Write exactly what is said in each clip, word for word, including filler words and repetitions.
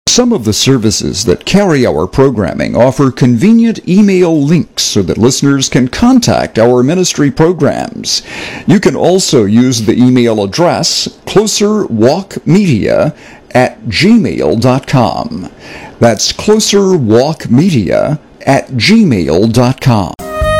Some of the services that carry our programming offer convenient email links so that listeners can contact our ministry programs. You can also use the email address closerwalkmedia at gmail dot com. That's closerwalkmedia at gmail dot com.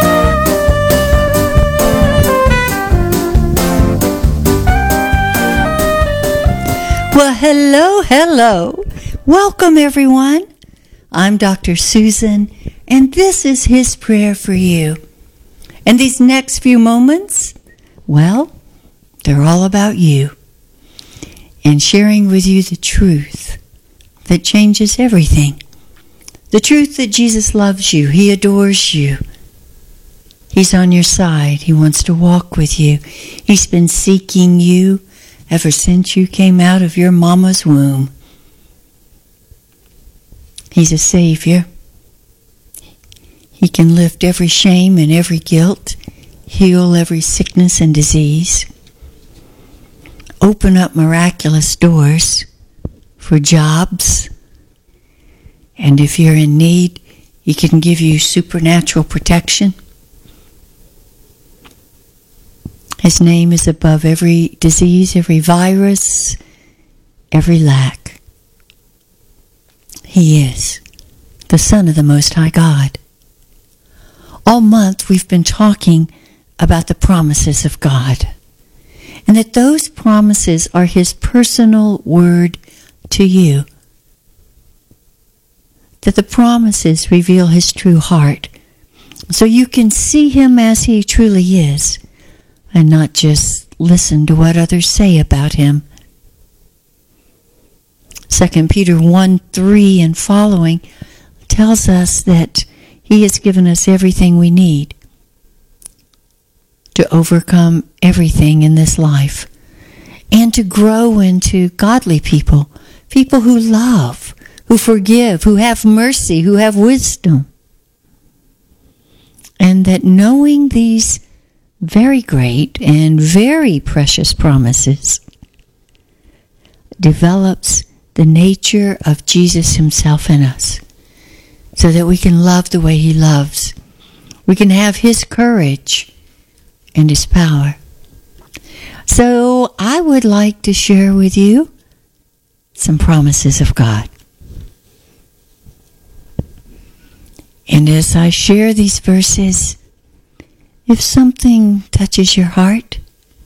Well, hello, hello. Welcome, everyone. I'm Doctor Susan, and this is His prayer for you. And these next few moments, well, they're all about you and sharing with you the truth that changes everything. The truth that Jesus loves you. He adores you. He's on your side. He wants to walk with you. He's been seeking you ever since you came out of your mama's womb. He's a Savior. He can lift every shame and every guilt, heal every sickness and disease, open up miraculous doors for jobs, and if you're in need, He can give you supernatural protection. His name is above every disease, every virus, every lack. He is the Son of the Most High God. All month we've been talking about the promises of God, and that those promises are His personal word to you. That the promises reveal His true heart, so you can see Him as He truly is, and not just listen to what others say about Him. Second Peter one three and following tells us that He has given us everything we need to overcome everything in this life and to grow into godly people, people who love, who forgive, who have mercy, who have wisdom. And that knowing these very great and very precious promises develops the nature of Jesus Himself in us, so that we can love the way He loves. We can have His courage and His power. So I would like to share with you some promises of God. And as I share these verses, if something touches your heart,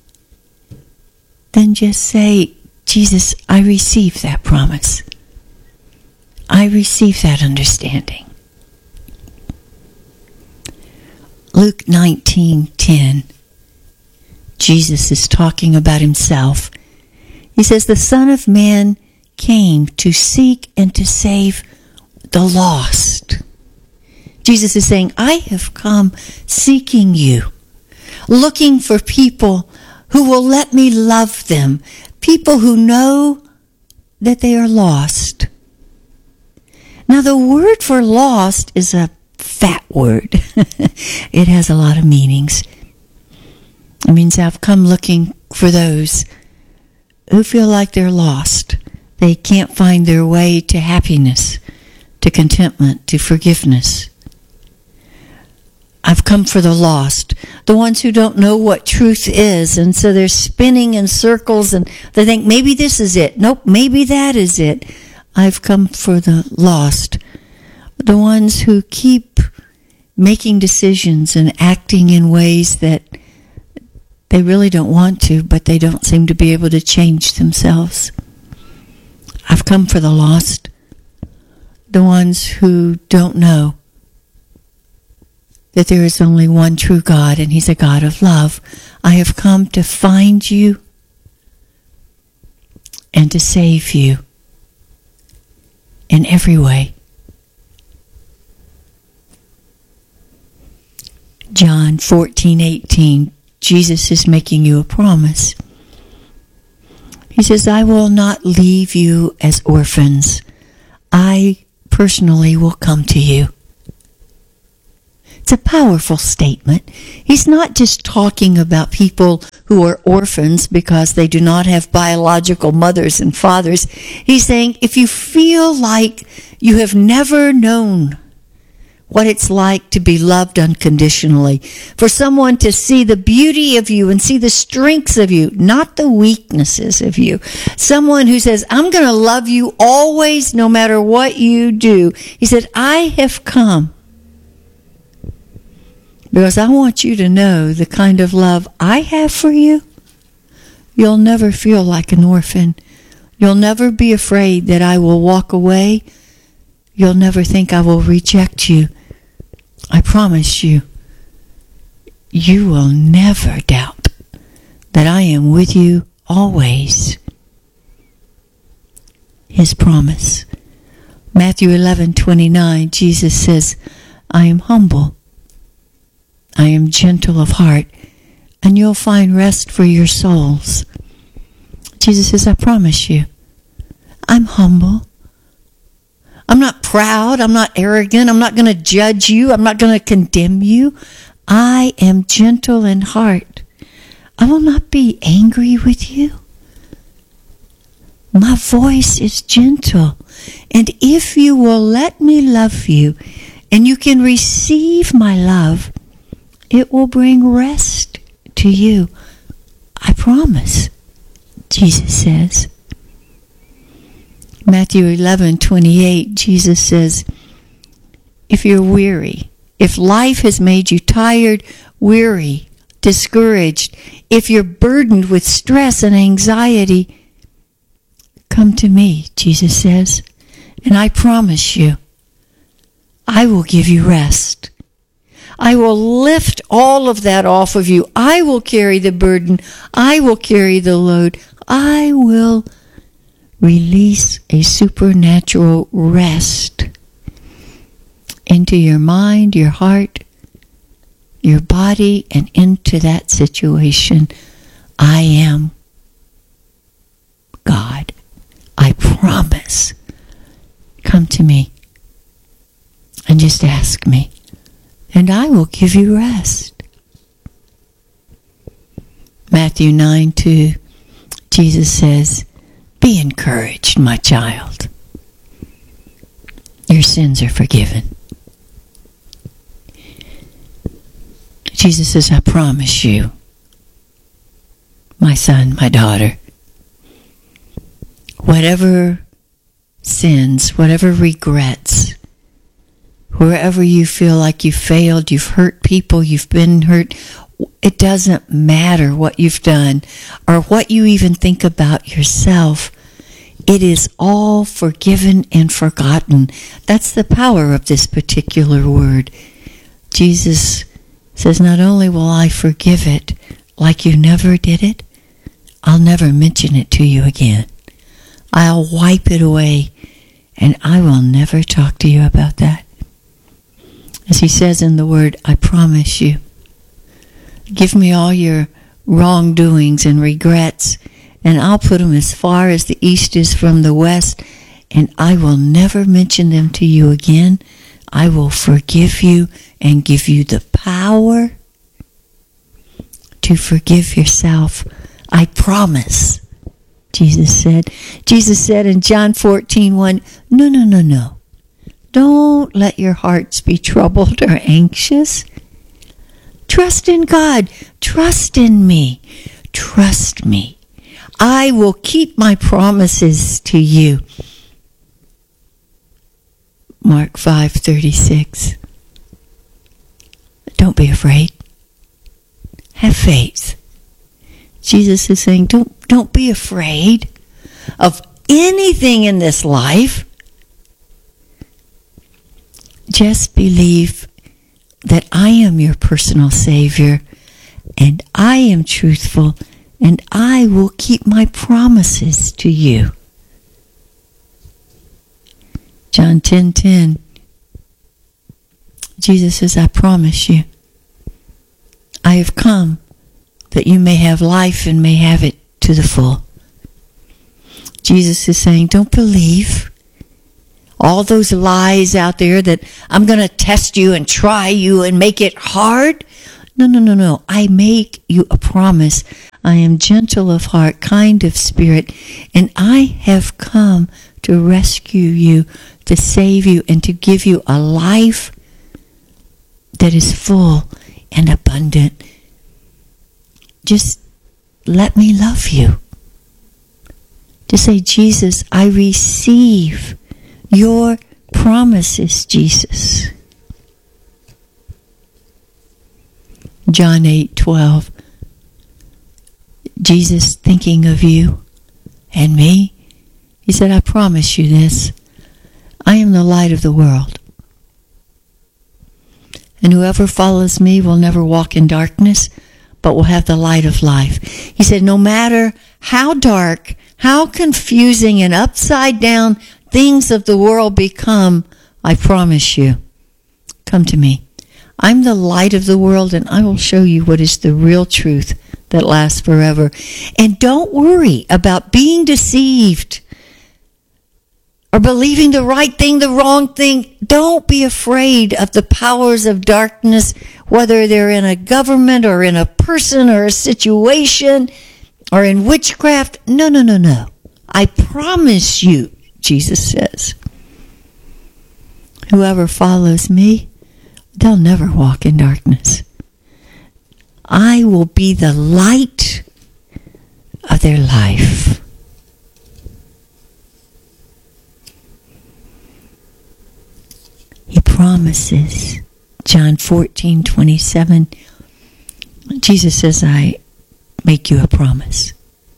then just say, Jesus, I receive that promise. I receive that understanding. Luke nineteen ten. Jesus is talking about Himself. He says, the Son of Man came to seek and to save the lost. Jesus is saying, I have come seeking you, looking for people who will let me love them, people who know that they are lost. Now, the word for lost is a fat word. It has a lot of meanings. It means I've come looking for those who feel like they're lost. They can't find their way to happiness, to contentment, to forgiveness. I've come for the lost, the ones who don't know what truth is, and so they're spinning in circles, and they think, maybe this is it. Nope, maybe that is it. I've come for the lost, the ones who keep making decisions and acting in ways that they really don't want to, but they don't seem to be able to change themselves. I've come for the lost, the ones who don't know that there is only one true God, and He's a God of love. I have come to find you and to save you in every way. John fourteen eighteen, Jesus is making you a promise. He says, I will not leave you as orphans. I personally will come to you. It's a powerful statement. He's not just talking about people who are orphans because they do not have biological mothers and fathers. He's saying if you feel like you have never known what it's like to be loved unconditionally, for someone to see the beauty of you and see the strengths of you, not the weaknesses of you. Someone who says, I'm going to love you always no matter what you do. He said, I have come because I want you to know the kind of love I have for you. You'll never feel like an orphan. You'll never be afraid that I will walk away. You'll never think I will reject you. I promise you, you will never doubt that I am with you always. His promise. Matthew eleven twenty-nine, Jesus says, I am humble. I am gentle of heart, and you'll find rest for your souls. Jesus says, I promise you, I'm humble. I'm not proud. I'm not arrogant. I'm not going to judge you. I'm not going to condemn you. I am gentle in heart. I will not be angry with you. My voice is gentle. And if you will let me love you and you can receive my love, it will bring rest to you. I promise, Jesus says. Matthew eleven twenty-eight, Jesus says, if you're weary, if life has made you tired, weary, discouraged, if you're burdened with stress and anxiety, come to me, Jesus says, and I promise you, I will give you rest. I will lift all of that off of you. I will carry the burden. I will carry the load. I will release a supernatural rest into your mind, your heart, your body, and into that situation. I am God. I promise. Come to me and just ask me, and I will give you rest. Matthew nine two, Jesus says, be encouraged, my child. Your sins are forgiven. Jesus says, I promise you, my son, my daughter, whatever sins, whatever regrets, wherever you feel like you failed, you've hurt people, you've been hurt, it doesn't matter what you've done or what you even think about yourself. It is all forgiven and forgotten. That's the power of this particular word. Jesus says, not only will I forgive it like you never did it, I'll never mention it to you again. I'll wipe it away, and I will never talk to you about that. As he says in the word, I promise you. Give me all your wrongdoings and regrets, and I'll put them as far as the east is from the west, and I will never mention them to you again. I will forgive you and give you the power to forgive yourself. I promise, Jesus said. Jesus said in John fourteen one, no, no, no, no. Don't let your hearts be troubled or anxious. Trust in God. Trust in me. Trust me. I will keep my promises to you. Mark five thirty-six. Don't be afraid. Have faith. Jesus is saying, don't, don't be afraid of anything in this life. Just believe that I am your personal Savior, and I am truthful, and I will keep my promises to you. John ten ten. Jesus says, I promise you, I have come that you may have life and may have it to the full. Jesus is saying, don't believe all those lies out there that I'm going to test you and try you and make it hard. No, no, no, no. I make you a promise. I am gentle of heart, kind of spirit, and I have come to rescue you, to save you, and to give you a life that is full and abundant. Just let me love you. Just say, Jesus, I receive your promises, Jesus. John eight twelve. Jesus, thinking of you and me, he said, I promise you this. I am the light of the world. And whoever follows me will never walk in darkness, but will have the light of life. He said, no matter how dark, how confusing and upside down things of the world become, I promise you, come to me. I'm the light of the world, and I will show you what is the real truth that lasts forever. And don't worry about being deceived or believing the right thing, the wrong thing. Don't be afraid of the powers of darkness, whether they're in a government or in a person or a situation or in witchcraft. No, no, no, no. I promise you, Jesus says, whoever follows me, they'll never walk in darkness. I will be the light of their life. He promises, John fourteen twenty-seven, Jesus says, I make you a promise.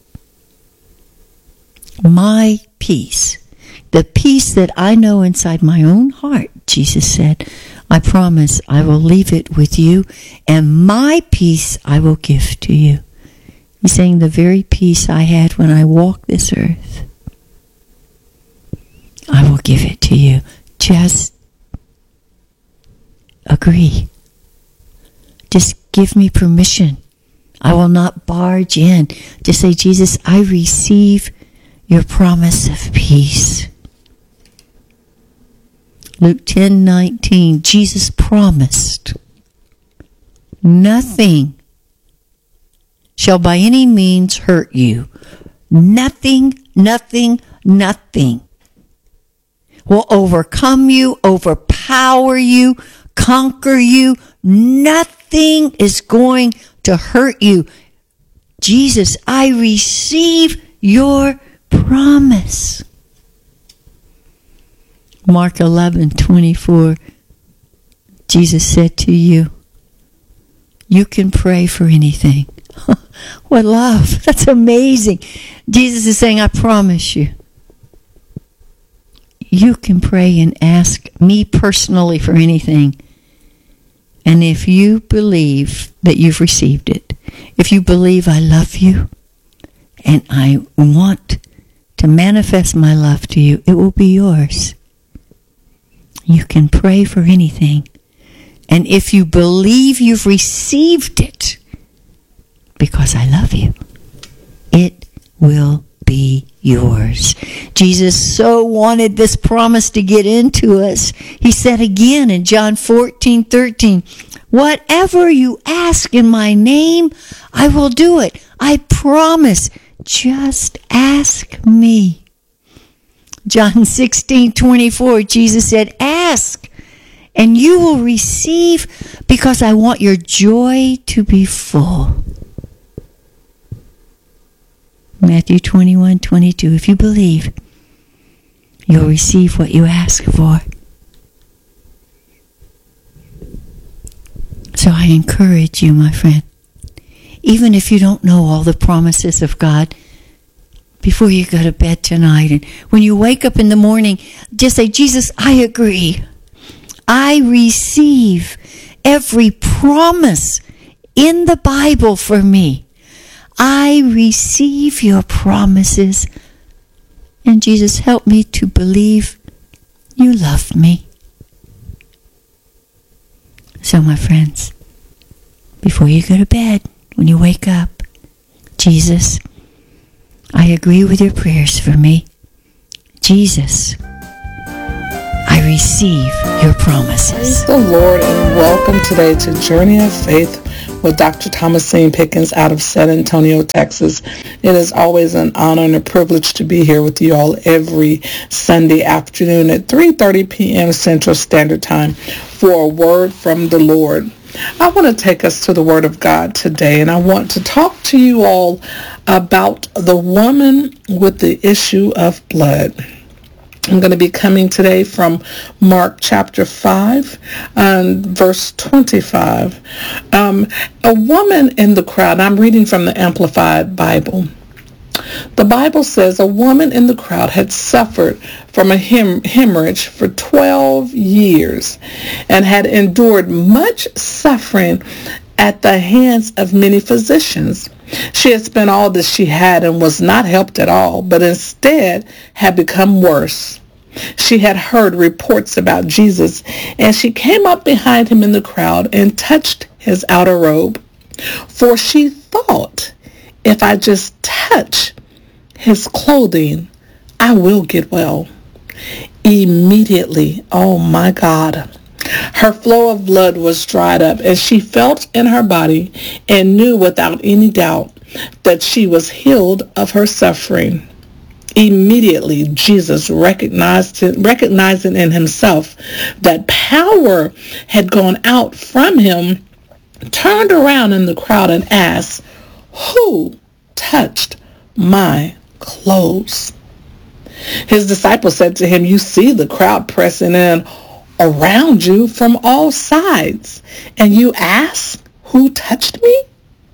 My peace, the peace that I know inside my own heart, Jesus said, I promise I will leave it with you, and my peace I will give to you. He's saying the very peace I had when I walked this earth, I will give it to you. Just agree. Just give me permission. I will not barge in. Just say, Jesus, I receive your promise of peace. Luke ten nineteen, Jesus promised, nothing shall by any means hurt you. Nothing, nothing, nothing will overcome you, overpower you, conquer you. Nothing is going to hurt you. Jesus, I receive your promise. Mark eleven twenty-four, Jesus said to you, you can pray for anything. What love. That's amazing. Jesus is saying, I promise you, you can pray and ask me personally for anything. And if you believe that you've received it, if you believe I love you and I want to manifest my love to you, it will be yours. You can pray for anything. And if you believe you've received it, because I love you, it will be yours. Jesus so wanted this promise to get into us. He said again in John fourteen thirteen, whatever you ask in my name, I will do it. I promise. Just ask me. John sixteen twenty-four, Jesus said, ask and you will receive, because I want your joy to be full. Matthew twenty-one twenty-two, if you believe, you'll receive what you ask for. So I encourage you, my friend, even if you don't know all the promises of God, before you go to bed tonight, and when you wake up in the morning, just say, Jesus, I agree. I receive every promise in the Bible for me. I receive your promises. And Jesus, help me to believe you love me. So, my friends, before you go to bed, when you wake up, Jesus, I agree with your prayers for me. Jesus, receive your promises. Praise the Lord, and welcome today to Journey of Faith with Doctor Thomasine Pickens out of San Antonio, Texas. It is always an honor and a privilege to be here with you all every Sunday afternoon at three thirty p.m. Central Standard Time for a word from the Lord. I want to take us to the Word of God today, and I want to talk to you all about the woman with the issue of blood. I'm going to be coming today from Mark chapter five and verse twenty-five. Um, a woman in the crowd, I'm reading from the Amplified Bible. The Bible says a woman in the crowd had suffered from a hem- hemorrhage for twelve years and had endured much suffering at the hands of many physicians. She had spent all that she had and was not helped at all, but instead had become worse. She had heard reports about Jesus, and she came up behind him in the crowd and touched his outer robe. For she thought, if I just touch his clothing, I will get well. Immediately, oh my God, her flow of blood was dried up, and she felt in her body and knew without any doubt that she was healed of her suffering. Immediately, Jesus recognized it, recognizing in himself that power had gone out from him, turned around in the crowd and asked, "Who touched my clothes?" His disciples said to him, "You see the crowd pressing in around you from all sides, and you ask, 'Who touched me?'"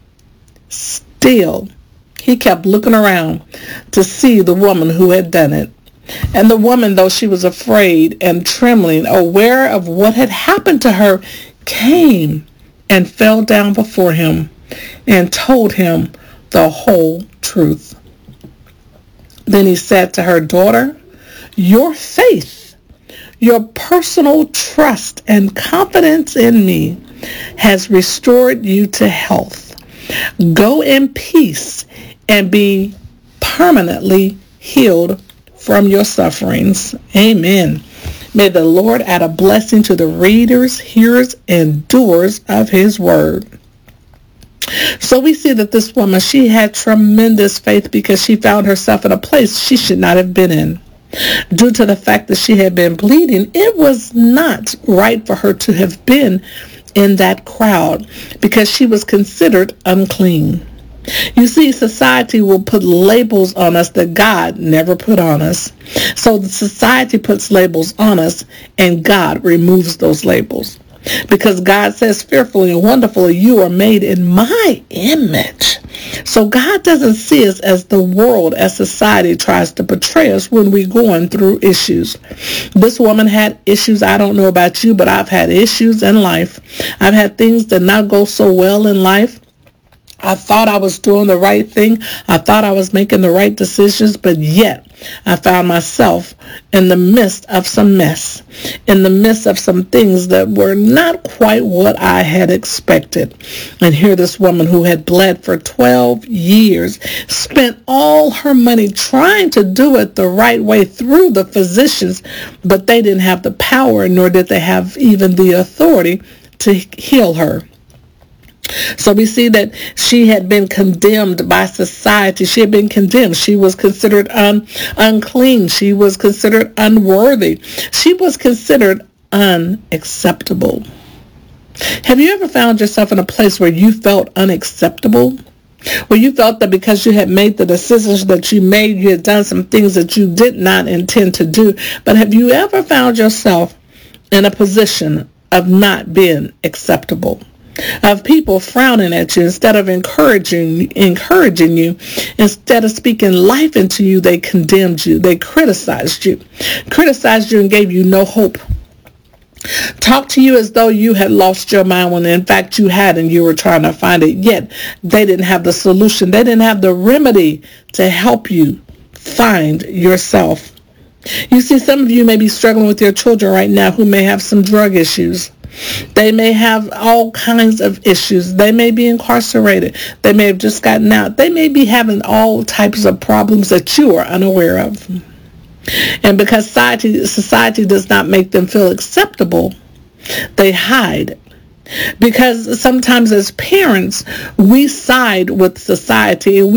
Still, he kept looking around to see the woman who had done it. And the woman, though she was afraid and trembling, aware of what had happened to her, came and fell down before him and told him the whole truth. Then he said to her, "Daughter, your faith, your personal trust and confidence in me has restored you to health. Go in peace and be permanently healed from your sufferings." Amen. May the Lord add a blessing to the readers, hearers, and doers of his word. So we see that this woman, she had tremendous faith because she found herself in a place she should not have been in. Due to the fact that she had been bleeding, it was not right for her to have been in that crowd because she was considered unclean. You see, society will put labels on us that God never put on us. So the society puts labels on us, and God removes those labels. Because God says, "Fearfully and wonderfully, you are made in my image." So God doesn't see us as the world, as society tries to portray us when we're going through issues. This woman had issues. I don't know about you, but I've had issues in life. I've had things that not go so well in life. I thought I was doing the right thing. I thought I was making the right decisions, but yet I found myself in the midst of some mess, in the midst of some things that were not quite what I had expected. And here this woman who had bled for twelve years, spent all her money trying to do it the right way through the physicians, but they didn't have the power, nor did they have even the authority to heal her. So we see that she had been condemned by society. She had been condemned. She was considered un, unclean. She was considered unworthy. She was considered unacceptable. Have you ever found yourself in a place where you felt unacceptable? Where you felt that because you had made the decisions that you made, you had done some things that you did not intend to do. But have you ever found yourself in a position of not being acceptable? Of people frowning at you instead of encouraging encouraging you, instead of speaking life into you, they condemned you, they criticized you, criticized you and gave you no hope. Talk to you as though you had lost your mind when in fact you had, and you were trying to find it, yet they didn't have the solution. They didn't have the remedy to help you find yourself. You see, some of you may be struggling with your children right now who may have some drug issues. They may have all kinds of issues. They may be incarcerated. They may have just gotten out. They may be having all types of problems that you are unaware of. And because society, society does not make them feel acceptable, they hide. Because sometimes as parents, we side with society and we